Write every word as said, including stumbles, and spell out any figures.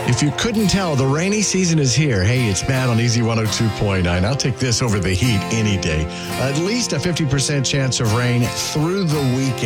If you couldn't tell, the rainy season is here. Hey, it's Matt on Easy one oh two point nine. I'll take this over the heat any day. At least a fifty percent chance of rain through the weekend.